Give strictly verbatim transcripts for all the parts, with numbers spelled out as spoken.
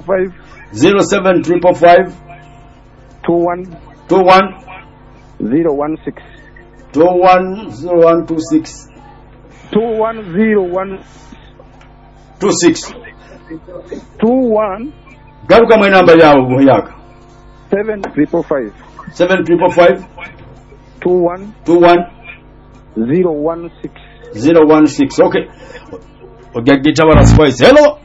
five. zero seven five five. two one. two one. zero one six. two one zero one two six. two one zero one. two six. two one. Garuka my number yawe yaka. seven triple five. seven triple five. two one. two one. zero one six. zero one six. Okay. Ogagita wala Spice. Hello.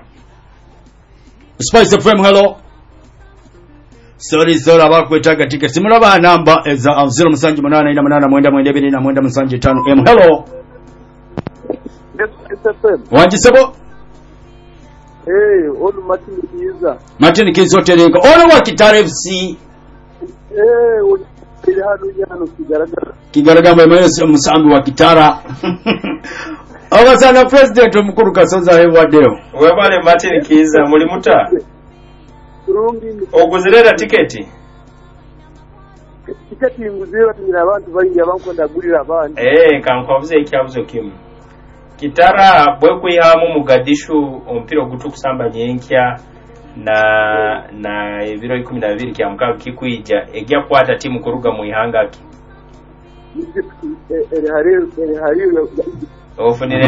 Spice F M, hello. Sorry, sorry, abakwetaga ticket. Simulaba namba eza zero musanji munana ina munana mwenda mwenda biri na mwenda musanji tano. M hello. Yes, it's F M. Wanji sebo? Hey, old Martin Kiza. Martin Kiza hotelinga. Ono wa Kitara F C. Eh, uli hanu yano kigaragara. Kigaragamba mweyo musambi wa Kitara. Abasana president omukuru Kasoza hewa deo. Webale Martin Kiza muli muta. Oguzirera tiketi. Tiketi nguzira tumira abantu bali yabankonda gulira abantu. Eh, kankwavuze ikyavuzo kimu. Kitara bwe kuyihamu mugadishu ompira ogutu kusamba nyenkya na na ebiro ikumi na bibiri kya mukaga kikuija egya kwata timu kuruga mu ihanga ki. Ere hariro ere hariro. Ofunire.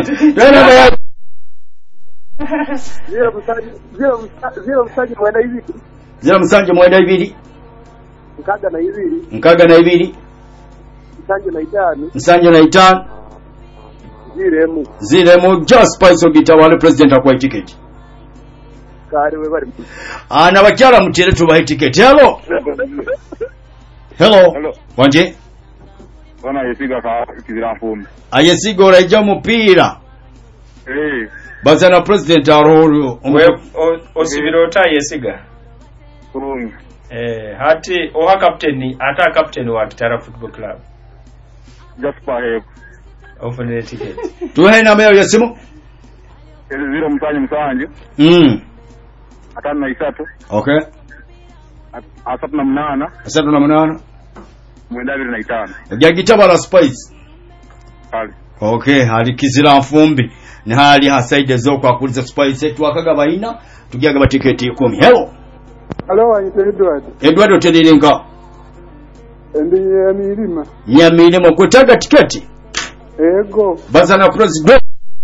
Zero musanji zero musanji zero musanji mwenda ibiri. Zero musanji mwenda ibiri. Nkaga na ibiri. Nkaga na ibiri. Musanji na itano. Musanji na itano. Ziremu. Ziremu just Spice Ogita wale president akwa ticket. Kare we bari. Ana bakyala mutere tubahe ticket. Hello. Hello. Hello. Wanje? Wana yesiga ka kizira mfumu. Ayesiga oraija mupira. Eh. Bazana president aroro. Wewe osibirota yesiga. Kurungi. Eh, hati oha captain ata captain wa Kitara Football Club. Just for Ofunire ticket. Tuhe na meyo yesimu? zero musanji musanji. Mm. Atano na isatu. Okay. Asatu na munana. Asatu na munana. Mwenda bibiri na itano. Ogagita bala Spice. Kale. Okay, hali kizira mfumbi. Ni hali hasaide zoko akuliza Spice twakaga bayina tugiyaga ba ticket kumi. Hello. Hello, I'm Edward. Edward otelirinka. Ndi yamirima. Yamirima kutaga tiketi. Ego. Bazana president.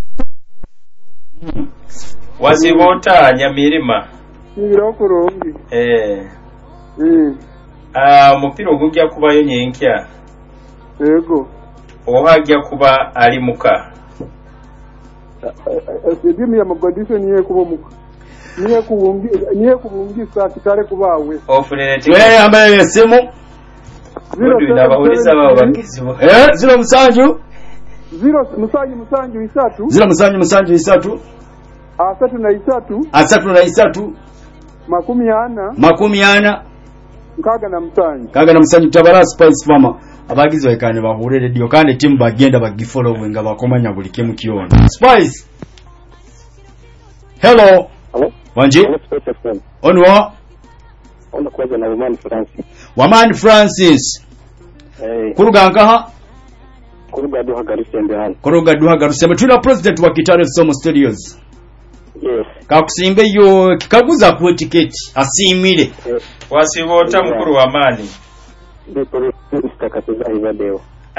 Wasibota nyamirima. Ngiro kurungi. Eh. Mm. Ah, mupira ogujja kuba yonyenkya. Ego. Ohajja kuba ali muka. Edimu ya magodisho niye kuba muka. Niye kubungi niye kubungisa Kitare kubawe. Ofunire ticket. Wewe ambaye yesimu? Zero nabauliza baba bagizibo. Eh, zero musanju? Zero musanju musanju isatu. Zero musanju musanju isatu. Asatu na isatu. Asatu na isatu. Makumi ana. Makumi ana. Nkaga na musanju. Kaga na musanju tabara Spice Mama. Abagizi wekane bahure radio kandi timu bagenda bagifollow nga bakomanya buli kimu kiona. Spice. Hello. Hello. Wanje? Onwa. Ona kwaje na Waman Francis. Waman Francis. Eh. Kuruga nkaha? Kuruga duha garusembe hano. Kuruga duha garusembe. Tuna president wa Kitare Somo Studios. Yes. Kakusimbe yo kikaguza ku ticket asimire. Yes. Wasibota mukuru wa mani. Ndipo istakatiza ibadeo.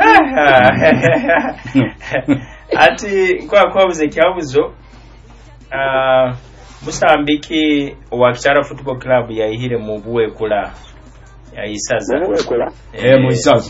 Ati kwa kwa buze kyabuzo ah Musambiki wa Kitara Football Club yaihire mu buwe kula ya isaza. Buwe kula? Eh mu isaza.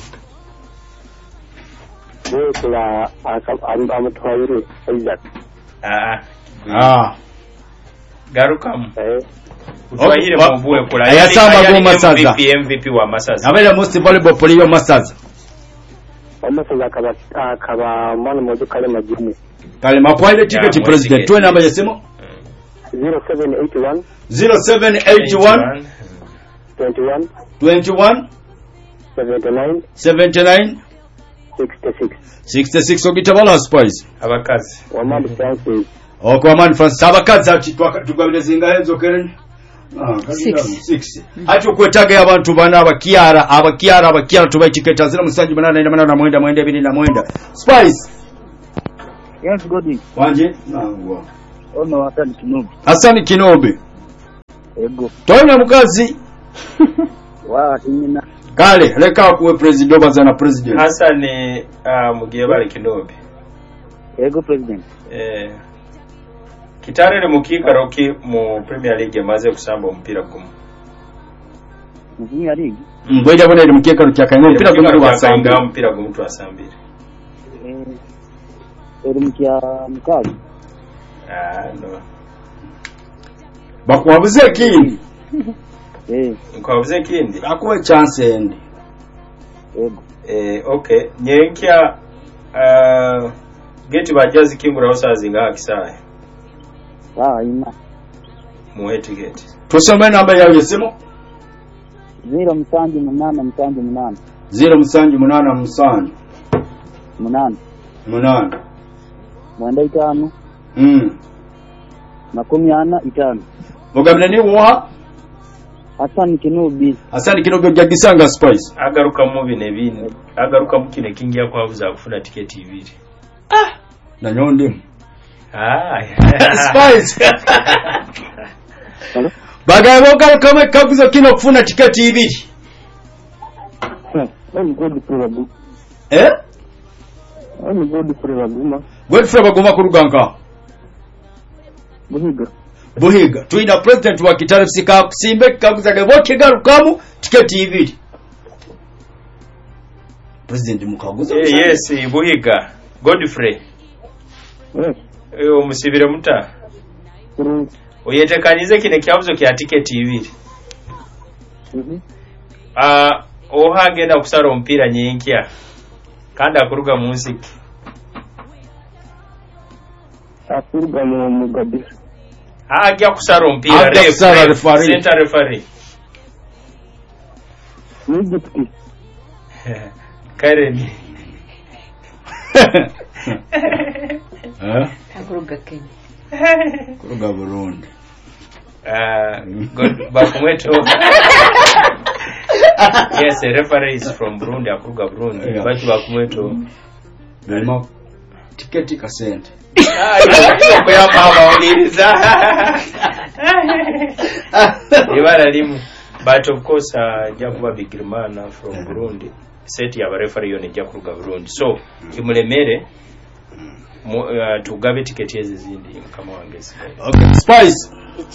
Buwe kula amba mutwayire Isaac. Ah ah. Garukamu. Eh. Utwayire mu buwe kula. Ayasamba go masaza. M V P wa masaza. Abela most valuable player masaza. Amasaza akaba akaba mwana moja kale majini. Kale mapwaile ticket president. Tuwe namba ya simu? zero seven eight one. zero seven eight one. twenty-one. twenty-one. seventy-nine. seventy-nine. sixty-six. sixty-six ogitabala Spice. Abakazi. Waman Francis. Oko Waman Francis. Abakazi ati tugabile zinga henzo keren. Ah, six. Ati okwetaga abantu bana abakiara, abakiara, abakiara tubaye ticket azira musanju banana ina manana mwenda mwenda ebiri na mwenda. Spice. Yes, Godi. Wanje? Nangwa. Ono Hassan Kinobe. Hassan Kinobe. Ego. Toina mukazi. Wa nyina. Kale leka kuwe president bazana president. Hassan uh, mugiye bali kinobe. Ego president. Eh Kitare mukika roki mu Premier League maze kusamba umupira gumu. Mu Premier League. Mbweja bone mukika roki akanya umupira gumu wasanga umupira gumu twasambira. Eh eri mukya mukazi. Ah no. Bakwabuze kindi. Eh Nkwabuze kindi. Akuwe chance endi. ego. Eh okay nyenkya uh geti bajazi kingura osazinga akisaye. Ah ina. Muhe ticket. Tusome namba yawe yesimu. zero musanju munana musanju munana. zero musanju munana musanju. Munana. Munana. Mwenda itano. Mm. Makumi ana itano. Mugabine ni woha? Hassan Kinubi. Hassan Kinubi jagisanga Spice. Agaruka mu bine bine. Agaruka mu kine kingiya kwabuza kufuna ticket ibiri. Ah, na nyonde. Ah. Spice. Bagaye bogaruka mu kabuza kino kufuna ticket ibiri. Ni god for Eh? Ni god for baguma. Godfrey baguma ku ruganka. Buhiga. Buhiga. Tuina president wa Kitale F C Cup Simbe kabuza gaboke garukamu ticket ibiri. President mukaguza. Eh yes Buhiga. Godfrey. Yes. Eh omusibire muta. Kuru. Oyetekanize kine kyabuzo kya ticket ibiri. Mhm. Ah ohagenda kusara ompira nyenkya. Kandi akuruga musiki. Akuruga mu mugadi. Ajja kusara ompira referee. Center referee. Nigiti. Karen. Eh? Akuruga Kenya. Kuruga Burundi. Ah, good bakumweto. Yes, a referee is from Burundi, akuruga Burundi. Yeah. But bakumweto. Belimo ticket kasente. Ah, yo kwa mama oniriza. Ibara limu. But of course, uh, Jakuba Bigirmana from Burundi. Set ya referee yone Jakuruga Burundi. So, kimulemere uh, tugabe ticket yezi zindi kama wangezi. Okay, Spice.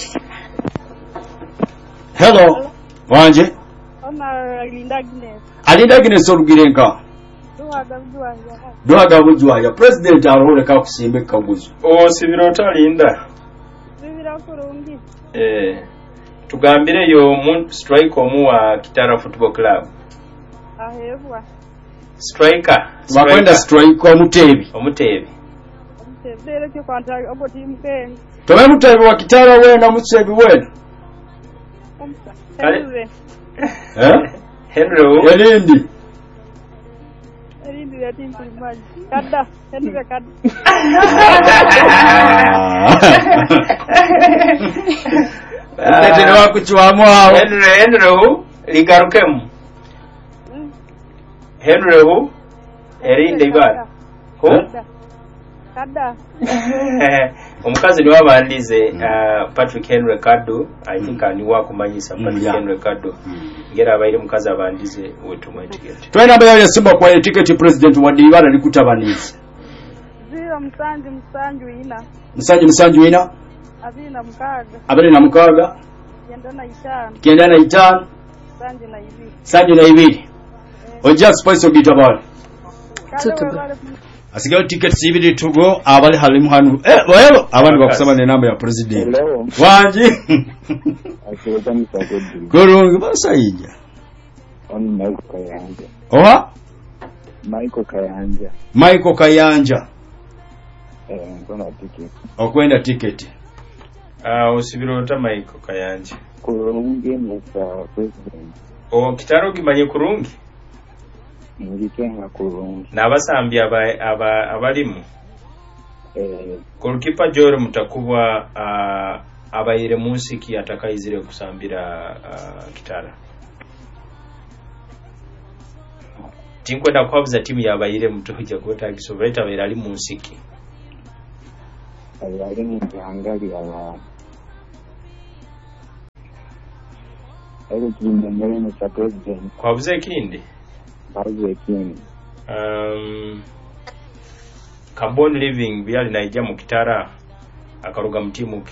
Hello. Wanje. Ona Linda Agnes. Alinda Agnes orugirenka. Duhaga bujwaya. Duhaga bujwaya. President arole ka kusimbe kaguzo. O sibirota Linda. Bibira kurungi. Eh. Tugambire yo mun striker omu wa Kitara Football Club. Ahebwa. Striker. Bakwenda striker omutebi. Omutebi. Tebere cyo kwanta obo team ken. Tobe mutebi wa Kitara wena mutsebi wena. Henry. Eh? Henry. Yalindi. Henry ya team kulimaji. Kada. Henry kada. Tete wa kuchwamu hao. Henry Henry hu ligarukemu. Henry hu erinde ibara. Hu? Kada. Omukazi ni wabandize uh, Patrick Henry Kado. I think ani wakumanyisa Patrick yeah. Henry Kado. Ngera abaire mukazi abandize wetumwe ticket. Twena bayo yasimba kwa ticket president wa Dibara likutabaniza. Zero msanju msanju ina. Msanju msanju ina. Abina mukaga. Abiri na mukaga. Kenda na itano. Kenda na itano. Sanju na ibiri. Sanju na ibiri. Oja Spice ogitabala. Tutugo. Asigaye ticket sibiri tugo abali halimu hanu. Eh welo abandi bakusaba ne namba ya president. Hello. Wanji. Akiweza msagodi. Kurungi basayija. On Michael Kayanja. Oha? Michael Kayanja. Michael Kayanja. Eh, kuna ticket. Okwenda ticket. Ah, usibirota Michael Kayanja. Kurungi musa president. O Kitaro gimanye kurungi. Ngikenga kurungi. Nabasambi aba aba abalimu. Eh, Goalkeeper Jore mutakubwa uh, abayire musiki atakayizire kusambira uh, Kitara. Tinkwenda kwabuza timu yabayire mutohija gota gisovreta berali musiki. ayali mu jangali aba. eri kindi mulimo cha president kwabuze ekindi babuze ekindi um carbon living byali naija mu kitara akaruga mutimuke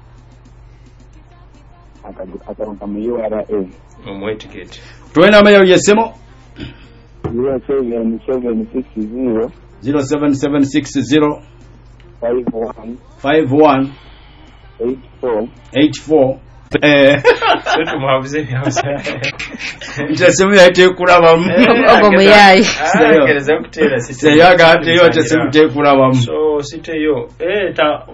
akaruga mu U R A mu etiquette twena mayo yesemo zero seven seven six zero zero seven seven six zero five one five one eight four eight four eh setu mwabuze byabuse ntesemu yate kulabamu ogo muyayi gereza kutera site yaga ate yote semu te kulabamu so site yo eh ta